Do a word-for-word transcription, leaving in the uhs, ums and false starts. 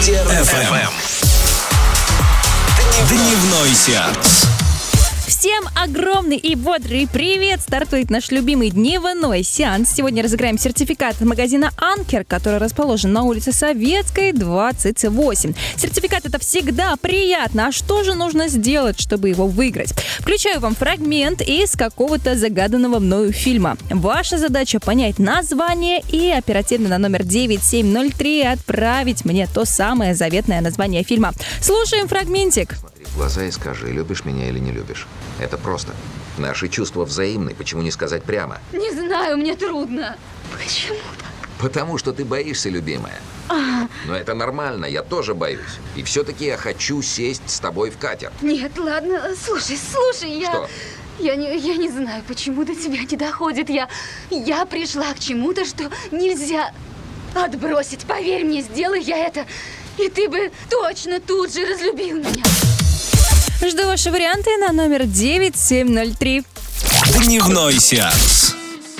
эф эм. Дневной сеанс. Всем огромный и бодрый привет! Стартует наш любимый дневной сеанс. Сегодня разыграем сертификат от магазина «Анкер», который расположен на улице Советской, двадцать восемь. Сертификат — это всегда приятно. А что же нужно сделать, чтобы его выиграть? Включаю вам фрагмент из какого-то загаданного мною фильма. Ваша задача — понять название и оперативно на номер девять семь ноль три отправить мне то самое заветное название фильма. Слушаем фрагментик. В глаза и скажи, любишь меня или не любишь. Это просто. Наши чувства взаимны, почему не сказать прямо? Не знаю, мне трудно. Почему так? Потому что ты боишься, любимая. А, Но это нормально, я тоже боюсь. И все-таки я хочу сесть с тобой в катер. нет, ладно, слушай, слушай, я... Что? Я не, я не знаю, почему до тебя не доходит. Я, я пришла к чему-то, что нельзя отбросить. Поверь мне, сделай я это, и ты бы точно тут же разлюбил меня. Жду ваши варианты на номер девять семь ноль три. Дневной сеанс.